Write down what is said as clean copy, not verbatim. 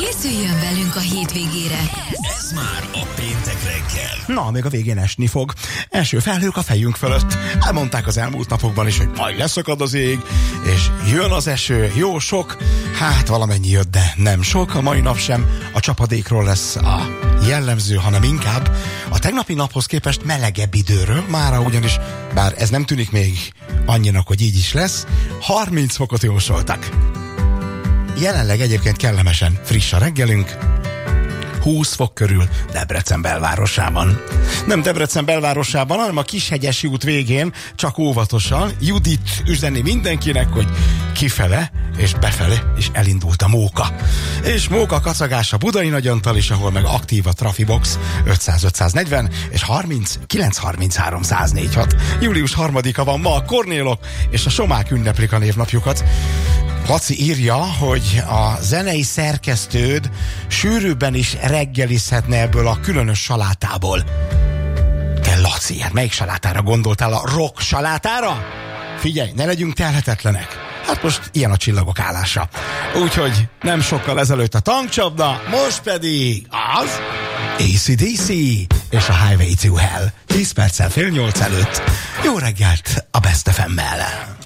Készüljön velünk a hétvégére. Ez már a péntek reggel. Na, még a végén esni fog. Első felhők a fejünk fölött. Elmondták az elmúlt napokban is, hogy majd leszakad az ég, és jön az eső, jó sok. Hát valamennyi jött, de nem sok. A mai nap sem a csapadékról lesz a jellemző, hanem inkább a tegnapi naphoz képest melegebb időről. Mára ugyanis, bár ez nem tűnik még annyinak, hogy így is lesz, 30 fokot jósoltak. Jelenleg egyébként kellemesen friss a reggelünk, 20 fok körül Debrecen belvárosában. Nem Debrecen belvárosában, hanem a Kishegyesi út végén, csak óvatosan. Judit üzeni mindenkinek, hogy kifele és befele is elindult a móka. És móka kacagása Budai Nagyantal is, ahol meg aktív a Trafibox 500-540 és 30-933-104-6. Július 3-a van ma, a Kornélok és a Somák ünneplik a névnapjukat. Laci írja, hogy a zenei szerkesztőd sűrűbben is reggelizhetne ebből a különös salátából. Te Laci, hát melyik salátára gondoltál? A rock salátára? Figyelj, ne legyünk telhetetlenek. Hát most ilyen a csillagok állása. Úgyhogy nem sokkal ezelőtt a tankcsapda, most pedig az AC/DC és a Highway to Hell. 10 perccel 7:30 előtt. Jó reggelt a Best FM-mel.